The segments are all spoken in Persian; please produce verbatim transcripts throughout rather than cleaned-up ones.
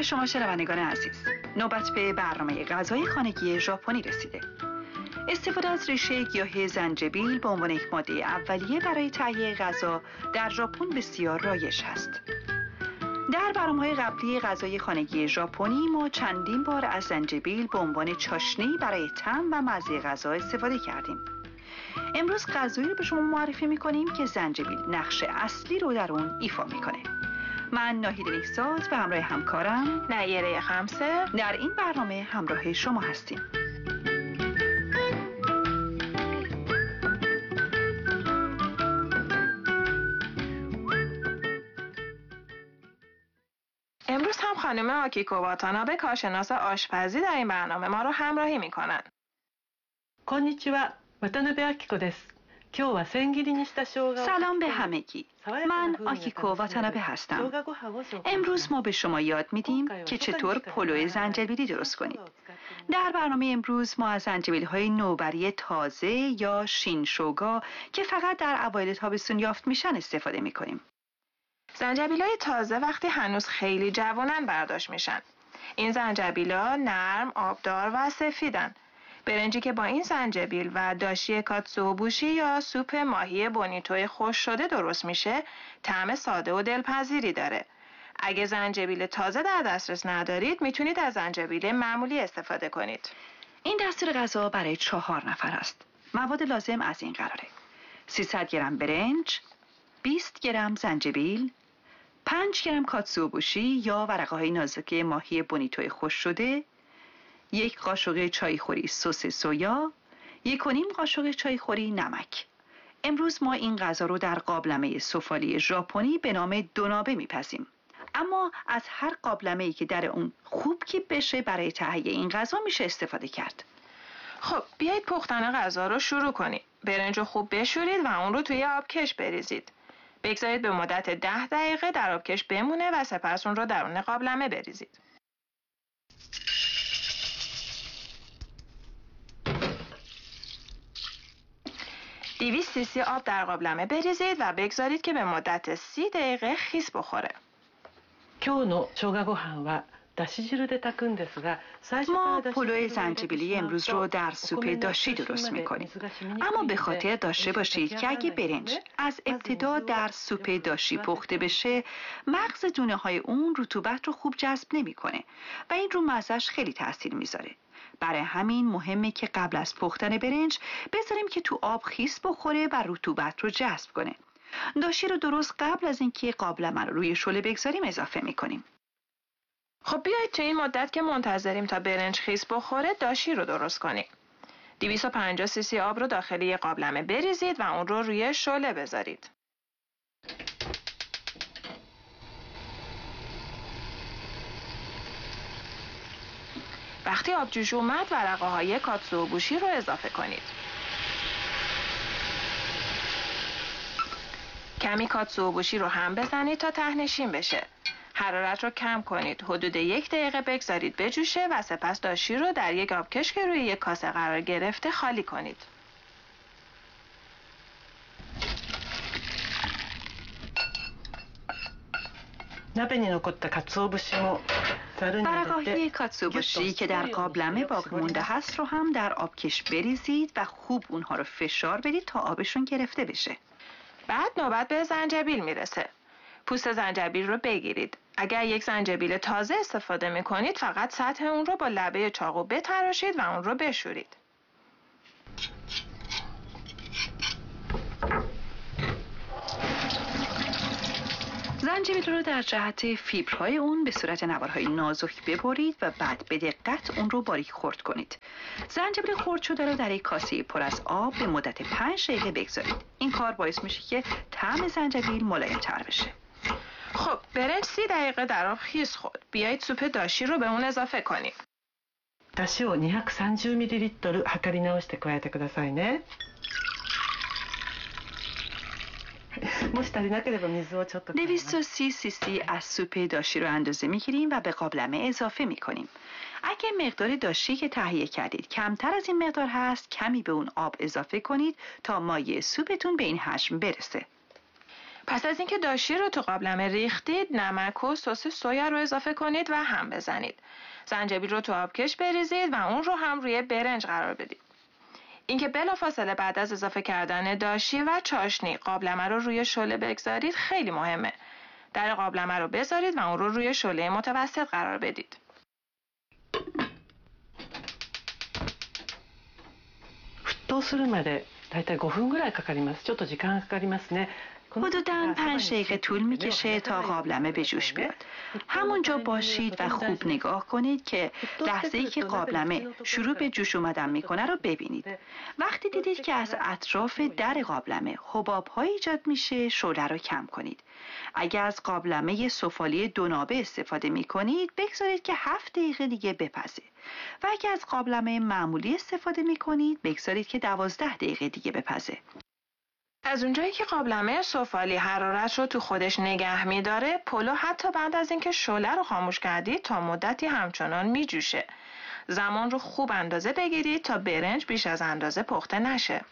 به شما شنوندگان عزیز. نوبت به برنامه غذای خانگی ژاپنی رسیده. استفاده از ریشه گیاه زنجبیل به عنوان یک ماده اولیه برای تهیه غذا در ژاپن بسیار رایج است. در برنامه‌های قبلی غذای خانگی ژاپنی ما چندین بار از زنجبیل به عنوان چاشنی برای طعم و مزه غذا استفاده کردیم. امروز غذایی رو به شما معرفی می‌کنیم که زنجبیل نقش اصلی رو در اون ایفا می‌کنه. من ناهید نیکزاد به همراه همکارم نیره خمسه در این برنامه همراه شما هستیم. امروز هم خانم آکیکو واتانابه کارشناس آشپزی در این برنامه ما رو همراهی میکنن. こんにちは、渡辺明子です。 سلام به همگی. من آکیکو واتانابه هستم. امروز ما به شما یاد میدیم که چطور پلو زنجبیلی درست کنید. در برنامه امروز ما از زنجبیل‌های نوبری تازه یا شین شوگا که فقط در اوایل تابستون یافت میشن استفاده میکنیم. زنجبیل‌های تازه وقتی هنوز خیلی جوانن برداشت میشن. این زنجبیل‌ها نرم، آبدار و سفیدن. برنجی که با این زنجبیل و داشی کاتسوبوشی یا سوپ ماهی بونیتوی خوش شده درست میشه، طعم ساده و دلپذیری داره. اگه زنجبیل تازه در دسترس ندارید میتونید از زنجبیل معمولی استفاده کنید. این دستور غذا برای چهار نفر است. مواد لازم از این قراره: سیصد گرم برنج، بیست گرم زنجبیل، پنج گرم کاتسوبوشی یا ورقه‌های نازک ماهی بونیتوی خوش شده، یک قاشق چایخوری سس سویا، یک و نیم قاشق چایخوری نمک. امروز ما این غذا رو در قابلمه سفالی ژاپنی به نام دونابه میپزیم. اما از هر قابلمه‌ای که در اون خوب کیپ بشه برای تهیه این غذا میشه استفاده کرد. خب بیایید پختن غذا رو شروع کنید. برنج رو خوب بشورید و اون رو توی آبکش بریزید. بگذارید به مدت ده دقیقه در آبکش بمونه و سپس اون رو درون قابلمه بریزید. دویست سی سی آب در قابلمه بریزید و بگذارید که به مدت سی دقیقه خیس بخوره. ما پلو زنجبیلی امروز رو در سوپ داشی درست میکنیم. اما به خاطر داشته باشید که اگه برنج از ابتدا در سوپ داشی پخته بشه، مغز دونه های اون رطوبت رو خوب جذب نمیکنه و این رو مزهش خیلی تاثیر میذاره. برای همین مهمه که قبل از پختن برنج بذاریم که تو آب خیس بخوره و رطوبت رو جذب کنه. داشی رو درست قبل از اینکه قابلمه رو روی شعله بگذاریم اضافه میکنیم. خب بیایید تو این مدت که منتظریم تا برنج خیس بخوره داشی رو درست کنیم. دویست و پنجاه سی سی آب رو داخل یک قابلمه بریزید و اون رو روی شعله بذارید. وقتی آب جوش اومد ورقه های کاتسوبوشی رو اضافه کنید. کمی کاتسوبوشی رو هم بزنید تا ته‌نشین بشه. حرارت رو کم کنید. حدود یک دقیقه بگذارید بجوشه و سپس داشی رو در یک آبکش که روی یک کاسه قرار گرفته خالی کنید. ورقه‌های کاتسوبوشی که در قابلمه باقی مونده هست رو هم در آبکش بریزید و خوب اونها رو فشار بدید تا آبشون گرفته بشه. بعد نوبت به زنجبیل میرسه. پوست زنجبیل رو بگیرید. اگر یک زنجبیل تازه استفاده میکنید فقط سطح اون رو با لبه چاقو بتراشید و اون رو بشورید. زنجبیل رو در جهت فیبرهای اون به صورت نوارهای نازک ببرید و بعد به دقت اون رو باریک خرد کنید. زنجبیل خرد شده رو در یک کاسه پر از آب به مدت پنج دقیقه بگذارید. این کار باعث میشه که طعم زنجبیل ملایم تر بشه. خب برنج سی دقیقه در آب خیس خورد. بیایید سوپ داشی رو به اون اضافه کنید. داشی رو دویست و سیصد میلی لیتر 測り直して加えてくださいね。 دویست و سی سی سی از سوپ داشی رو اندازه میگیریم و به قابلمه اضافه میکنیم. اگه مقدار داشی که تهیه کردید کمتر از این مقدار هست، کمی به اون آب اضافه کنید تا مایه سوپتون به این حجم برسه. پس از اینکه داشی رو تو قابلمه ریختید، نمک و سس سویا رو اضافه کنید و هم بزنید. زنجبیل رو تو آبکش بریزید و اون رو هم روی برنج قرار بدید. اینکه بلافاصله بعد از اضافه کردن داشی و چاشنی قابلمه رو روی شعله بگذارید خیلی مهمه. در قابلمه رو بذارید و اون رو روی شعله متوسط قرار بدید. 沸騰するまでだいたいごふんぐらいかかります。ちょっと時間がかかりますね。 حدوداً پنج دقیقه طول میکشه تا قابلمه به جوش بیاد. همونجا باشید و خوب نگاه کنید که لحظه‌ای که قابلمه شروع به جوش اومدن میکنه رو ببینید. وقتی دیدید که از اطراف در قابلمه حباب‌های ایجاد میشه، شعله رو کم کنید. اگر از قابلمه سفالی دونابه استفاده میکنید، بگذارید که هفت دقیقه دیگه بپزه. و اگر از قابلمه معمولی استفاده میکنید، بگذارید که دوازده دقیقه دیگه بپزه. از اونجایی که قابلمه سفالی حرارت رو تو خودش نگه می‌داره، پلو حتی بعد از اینکه شعله رو خاموش کردید تا مدتی همچنان میجوشه. زمان رو خوب اندازه بگیرید تا برنج بیش از اندازه پخته نشه.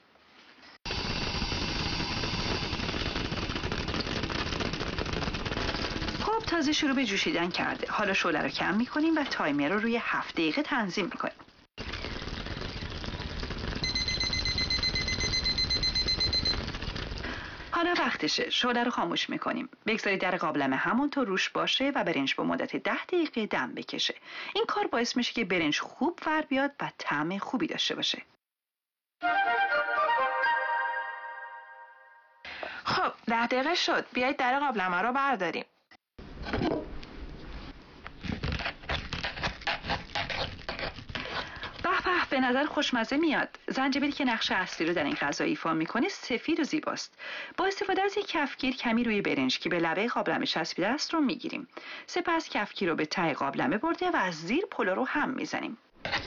خب تازه شروع به جوشیدن کرده. حالا شعله رو کم می‌کنیم و تایمر رو روی هفت دقیقه تنظیم می‌کنیم. حالا وقتشه. شعله رو خاموش میکنیم. بگذارید در قابلمه همونطور روش باشه و برنج به مدت ده دقیقه دم بکشه. این کار باعث میشه که برنج خوب ور بیاد و طعم خوبی داشته باشه. خب ده دقیقه شد. بیایید در قابلمه رو برداریم. به به نظر خوشمزه میاد. زنجبیل که نقش اصلی رو در این غذا ایفا میکنه سفید و زیباست. با استفاده از یک کفگیر کمی روی برنج که به لبه قابلمه چسبیده است رو میگیریم. سپس کفگیر رو به ته قابلمه برده و از زیر پلو رو هم میزنیم.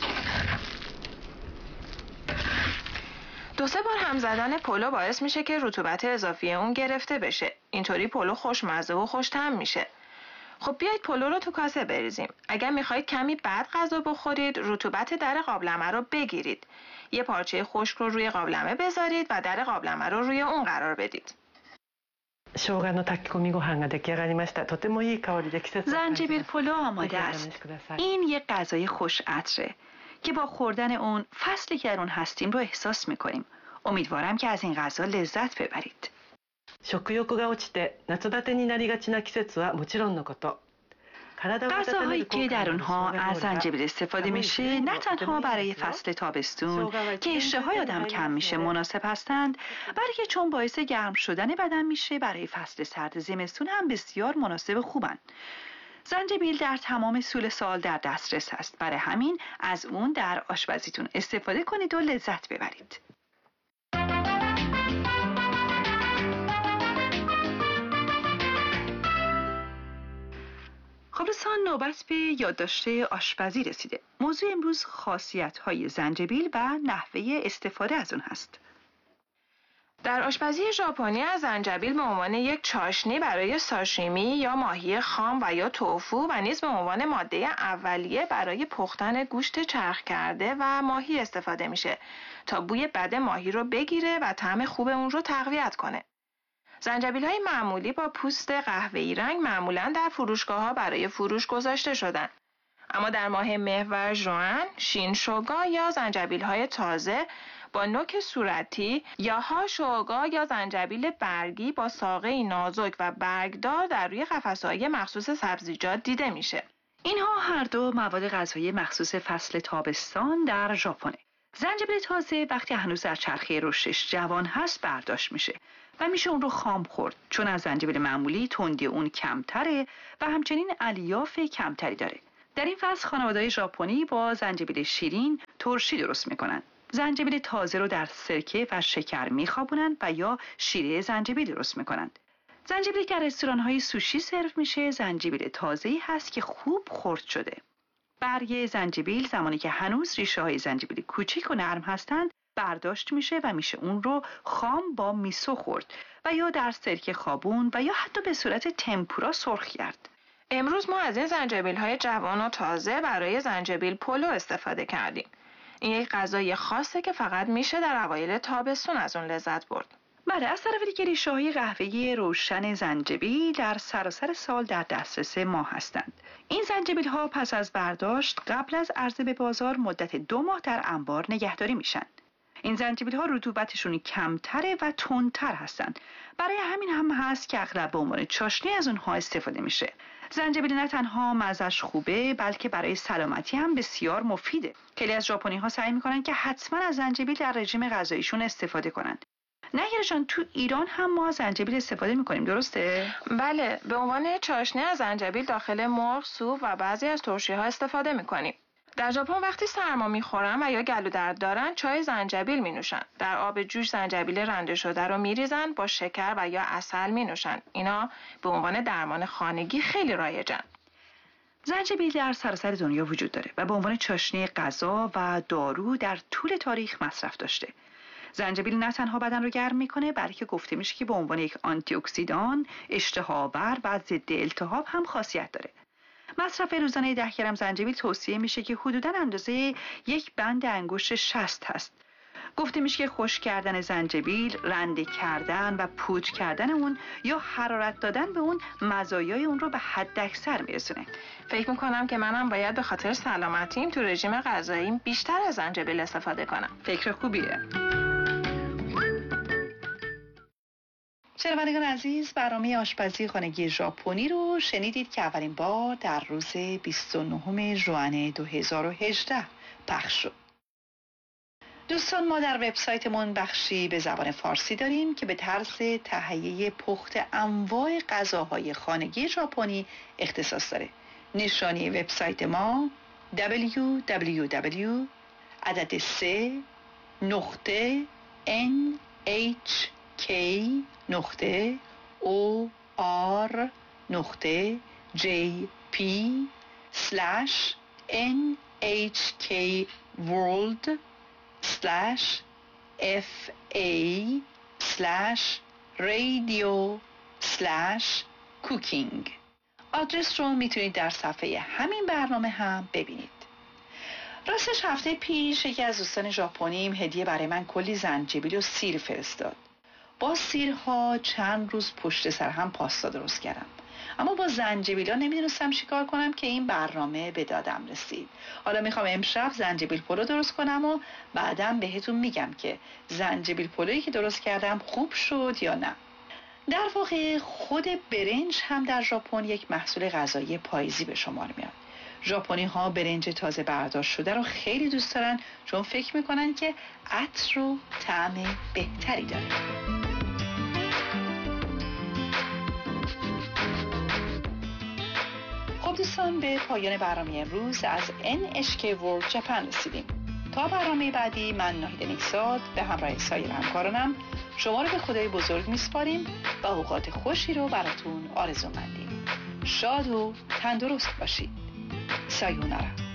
دو سه بار هم زدن پلو باعث میشه که رطوبت اضافی اون گرفته بشه. اینطوری پلو خوشمزه و خوش‌طعم میشه. خب بیایید پلو رو تو کاسه بریزیم. اگر میخواید کمی بعد غذا بخورید، رطوبت در قابلمه رو بگیرید. یه پارچه خشک رو روی قابلمه بذارید و در قابلمه رو روی اون قرار بدید. 生姜の炊き込みご飯が出来上がりました。とてもいい香りで季節を感じます。 زنجبیل پلو آماده است. این یک غذای خوش عطره که با خوردن اون فصلی که در اون هستیم رو احساس میکنیم. امیدوارم که از این غذا لذت ببرید. 食欲が落ちて夏バテになりがちな季節はもちろんのこと。 غذاهایی که در اونها از زنجبیل استفاده میشه نه تنها برای فصل تابستون که اشتهای آدم کم میشه مناسب هستند، بلکه چون باعث گرم شدن بدن میشه برای فصل سرد زمستون هم بسیار مناسب خوبن. زنجبیل در تمام سول سال در دسترس هست، برای همین از اون در آشپزیتون استفاده کنید و لذت ببرید. خب دوستان، نوبت به یادداشت آشپزی رسیده. موضوع امروز خاصیت‌های زنجبیل و نحوه استفاده از اون هست. در آشپزی ژاپنی از زنجبیل به عنوان یک چاشنی برای ساشیمی یا ماهی خام و یا توفو و نیز به عنوان ماده اولیه برای پختن گوشت چرخ کرده و ماهی استفاده میشه تا بوی بد ماهی رو بگیره و طعم خوب اون رو تقویت کنه. زنجبیل‌های معمولی با پوست قهوه‌ای رنگ معمولاً در فروشگاه‌ها برای فروش گذاشته شدن. اما در ماه مه و ژوئن، شینشوگا یا زنجبیل‌های تازه با نوک صورتی یا هاشوگا یا زنجبیل برگی با ساقه نازک و برگدار در روی قفسه‌های مخصوص سبزیجات دیده میشه. اینها هر دو مواد غذایی مخصوص فصل تابستان در ژاپنه. زنجبیل تازه وقتی هنوز در چرخه رشدش جوان هست برداشت میشه و میشه اون رو خام خورد، چون از زنجبیل معمولی تندی اون کمتره و همچنین الیاف کمتری داره. در این فصل خانواده‌های ژاپنی با زنجبیل شیرین ترشی درست میکنن. زنجبیل تازه رو در سرکه و شکر میخوابونن و یا شیره زنجبیل درست میکنند. زنجبیلی که در رستوران‌های سوشی سرو میشه زنجبیل تازه‌ای هست که خوب خرد شده. برگ زنجبیل زمانی که هنوز ریشه های زنجبیل کوچیک و نرم هستند برداشت میشه و میشه اون رو خام با میسو خورد و یا در سرکه خوابون و یا حتی به صورت تمپورا سرخ کرد. امروز ما از این زنجبیل‌های جوان و تازه برای زنجبیل پلو استفاده کردیم. این یک غذای خاصه که فقط میشه در اوایل تابستون از اون لذت برد. بله، از طرف دیگه ریشه‌های قهوه‌ای روشن زنجبیل در سراسر سال در دسترس ما هستند. این زنجبیل ها پس از برداشت قبل از عرضه به بازار مدت دو ماه در انبار نگهداری میشن. این زنجبیل ها رطوبتشون کمتره و تندتر هستند. برای همین هم هست که اغلب به عنوان چاشنی از اونها استفاده میشه. زنجبیل نه تنها مزه‌اش خوبه بلکه برای سلامتی هم بسیار مفیده. خیلی از ژاپنی ها سعی میکنن که حتما از زنجبیل در رژیم غذاییشون استفاده کنن. نگیره جان، تو ایران هم ما زنجبیل استفاده میکنیم، درسته؟ بله، به عنوان چاشنی از زنجبیل داخل مرغ، سوپ و بعضی از ترشی ها استفاده میکنیم. در ژاپن وقتی سرما میخورن و یا گلو درد دارن چای زنجبیل مینوشن. در آب جوش زنجبیل رنده شده رو میریزن، با شکر و یا عسل مینوشن. اینا به عنوان درمان خانگی خیلی رایجن. زنجبیل در سراسر دنیا وجود داره و به عنوان چاشنی غذا و دارو در طول تاریخ مصرف داشته. زنجبیل نه تنها بدن رو گرم میکنه بلکه گفته میشه که به عنوان یک آنتی اکسیدان، اشتهاآور و ضد التهاب هم خاصیت داره. مصرف روزانه ده گرم زنجبیل توصیه میشه که حدوداً اندازه یک بند انگشت شست هست. گفته میشه که خشک کردن زنجبیل، رنده کردن و پودر کردن اون یا حرارت دادن به اون مزایای اون رو به حد اکثر میرسونه. فکر میکنم که منم باید به خاطر سلامتیم تو رژیم غذاییم بیشتر از زنجبیل استفاده کنم. فکر خوبیه. شنوندگان عزیز، برنامه آشپزی خانگی ژاپنی رو شنیدید که اولین بار در روز بیست و نهم ژوئن دو هزار و هجده پخش شد. دوستان، ما در وبسایتمون بخشی به زبان فارسی داریم که به طرز تهیه پخت انواع غذاهای خانگی ژاپنی اختصاص داره. نشانی وبسایت ما دبلیو دبلیو دبلیو عدد سه نقطه ان اچ کی نقطه او آر نقطه جی پی سلش ان اچ کی ورلد سلش اف ای سلش رادیو سلش کوکینگ. آدرس رو میتونید در صفحه همین برنامه هم ببینید. راستش هفته پیش یکی از دوستان ژاپنیم هدیه برای من کلی زنجبیل و سیر فرستاد. با سیرها چند روز پشت سر هم پاستا درست کردم، اما با زنجبیلا نمیدونستم چیکار کنم که این برنامه به دادم رسید. حالا میخوام امشب زنجبیل پلو درست کنم و بعدم بهتون میگم که زنجبیل پلویی که درست کردم خوب شد یا نه. در واقع خود برنج هم در ژاپن یک محصول غذایی پاییزی به شمار میاد. ژاپنی ها برنج تازه برداشت شده رو خیلی دوست دارن چون فکر میکنن که عطر و طعم بهتری داره. خب دوستان، به پایان برنامه امروز از ان اچ کی World Japan رسیدیم. تا برنامه بعدی، من ناهید نیکزاد به همراه سایر همکارانم شما رو به خدای بزرگ میسپاریم و اوقات خوشی رو براتون آرزو مندیم. شاد و تندرست باشید. سایونارا.